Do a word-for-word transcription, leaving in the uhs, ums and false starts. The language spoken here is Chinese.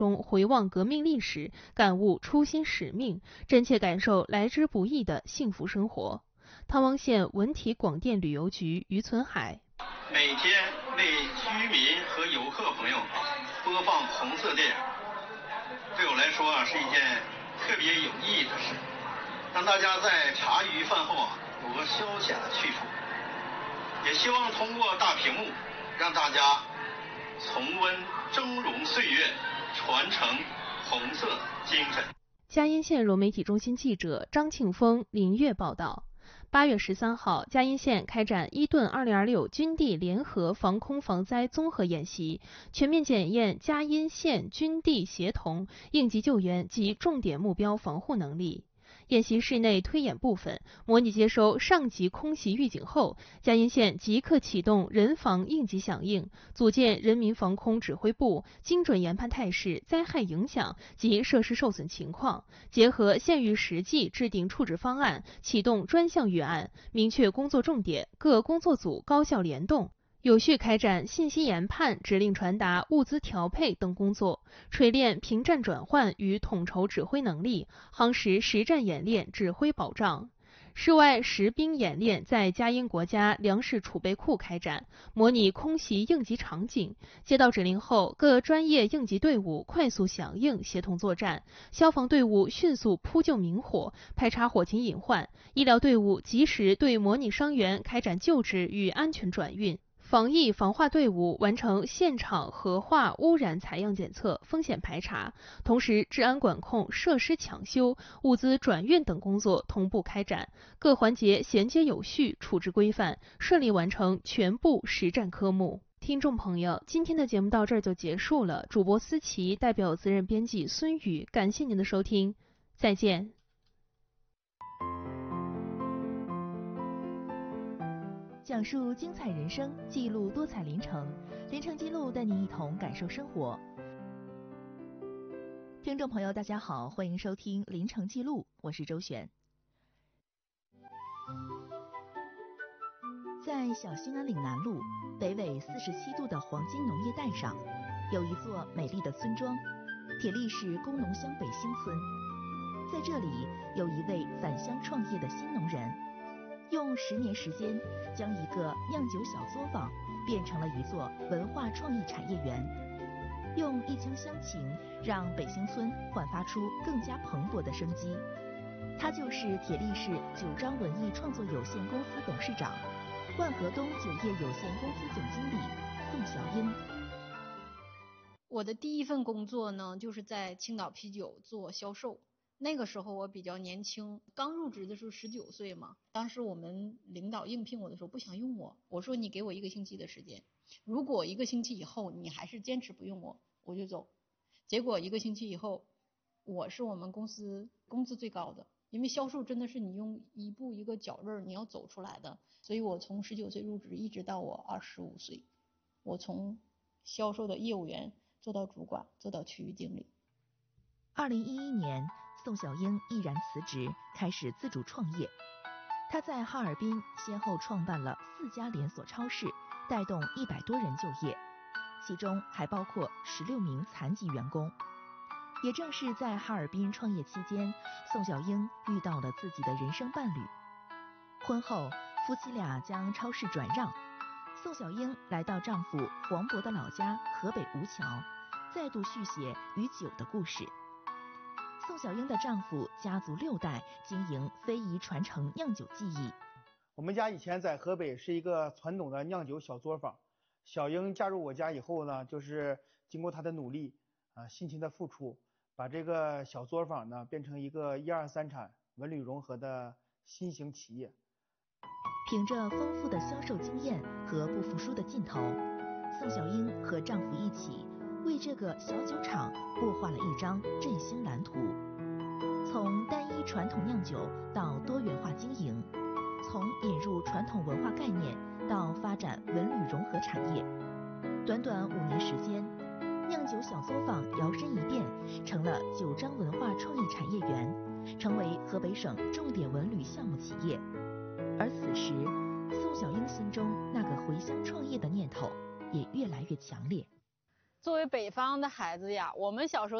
中回望革命历史，感悟初心使命，真切感受来之不易的幸福生活。汤汪县文体广电旅游局于存海： 每天为居民和游客朋友播放红色电影，对我来说啊是一件特别有意义的事，让大家在茶余饭后啊有个消遣的去处。也希望通过大屏幕，让大家重温峥嵘岁月，传承红色精神。 嘉荫县融媒体中心记者张庆峰、林月报道。八月十三号，嘉荫县开展伊顿二零二六军地联合防空防灾综合演习，全面检验嘉荫县军地协同应急救援及重点目标防护能力。演习室内推演部分，模拟接收上级空袭预警后，嘉荫县即刻启动人防应急响应，组建人民防空指挥部，精准研判态势、灾害影响及设施受损情况，结合县域实际制定处置方案，启动专项预案，明确工作重点，各工作组高效联动，有序开展信息研判、指令传达、物资调配等工作，锤炼平战转换与统筹指挥能力，夯实实战演练指挥保障。室外实兵演练在嘉荫国家粮食储备库开展，模拟空袭应急场景。接到指令后，各专业应急队伍快速响应，协同作战；消防队伍迅速扑救明火，排查火情隐患；医疗队伍及时对模拟伤员开展救治与安全转运。防疫防化队伍完成现场核化污染采样检测、风险排查，同时治安管控、设施抢修、物资转运等工作同步开展，各环节衔接有序、处置规范，顺利完成全部实战科目。听众朋友，今天的节目到这儿就结束了。主播思琪代表责任编辑孙宇，感谢您的收听，再见。 讲述精彩人生，记录多彩临城，临城记录带您一同感受生活。听众朋友，大家好，欢迎收听临城记录，我是周璇。在小兴安岭南路北纬四十七度的黄金农业带上，有一座美丽的村庄——铁力市工农乡北兴村。在这里，有一位返乡创业的新农人。用十年时间，将一个酿酒小作坊变成了一座文化创意产业园，用一腔乡情让北兴村焕发出更加蓬勃的生机。他就是铁力市九章文艺创作有限公司董事长、万和东酒业有限公司总经理宋小英。 我的第一份工作呢，就是在青岛啤酒做销售。那个时候我比较年轻，刚入职的时候十九岁嘛。当时我们领导应聘我的时候不想用我，我说你给我一个星期的时间，如果一个星期以后你还是坚持不用我，我就走。结果一个星期以后，我是我们公司工资最高的，因为销售真的是你用一步一个脚印儿你要走出来的，所以我从十九岁入职一直到我二十五岁，我从销售的业务员做到主管，做到区域经理。 二零一一年，宋小英毅然辞职，开始自主创业。他在哈尔滨先后创办了四家连锁超市，带动一百多人就业，其中还包括十六名残疾员工。也正是在哈尔滨创业期间，宋小英遇到了自己的人生伴侣。婚后，夫妻俩将超市转让，宋小英来到丈夫黄渤的老家河北吴桥，再度续写与酒的故事。宋小英的丈夫家族六代经营非遗传承酿酒技艺。 我们家以前在河北是一个传统的酿酒小作坊，小英加入我家以后呢，就是经过她的努力啊，辛勤的付出，把这个小作坊呢变成一个一二三产文旅融合的新型企业。 凭着丰富的销售经验和不服输的劲头，宋小英和丈夫一起为这个小酒厂擘画了一张振兴蓝图。从单一传统酿酒到多元化经营，从引入传统文化概念到发展文旅融合产业，短短五年时间，酿酒小作坊摇身一变成了九章文化创意产业园，成为河北省重点文旅项目企业。而此时，宋小英心中那个回乡创业的念头也越来越强烈。 作为北方的孩子呀，我们小时候